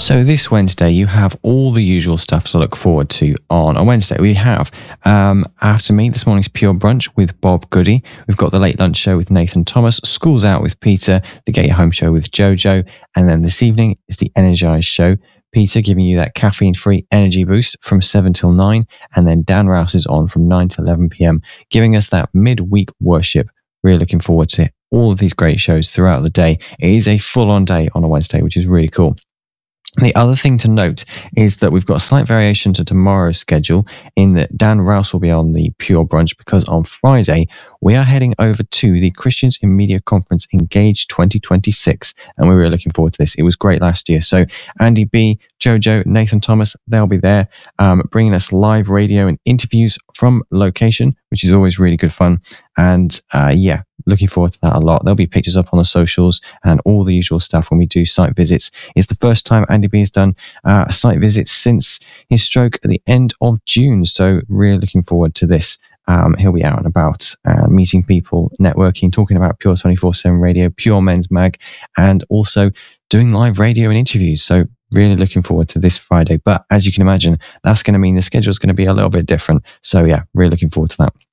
So this Wednesday, you have all the usual stuff to look forward to on a Wednesday. We have, after me, this morning's Pure Brunch with Bob Goody. We've got the Late Lunch Show with Nathan Thomas, School's Out with Peter, the Get Your Home Show with Jojo, and then this evening is the Energize Show. Peter giving you that caffeine-free energy boost from 7 till 9, and then Dan Rouse is on from 9 to 11 p.m, giving us that midweek worship. Really looking forward to all of these great shows throughout the day. It is a full-on day on a Wednesday, which is really cool. The other thing to note is that we've got a slight variation to tomorrow's schedule in that Dan Rouse will be on the Pure Brunch because on Friday we are heading over to the Christians in Media Conference Engage 2026, and we were looking forward to this. It was great last year. So Andy B, Jojo, Nathan Thomas, they'll be there bringing us live radio and interviews from location, which is always really good fun. And looking forward to that a lot. There'll be pictures up on the socials and all the usual stuff when we do site visits. It's the first time Andy B has done a site visit since his stroke at the end of June. So really looking forward to this. He'll be out and about meeting people, networking, talking about Pure 24/7 Radio, Pure Men's Mag, and also doing live radio and interviews. So really looking forward to this Friday. But as you can imagine, that's going to mean the schedule is going to be a little bit different. So yeah, really looking forward to that.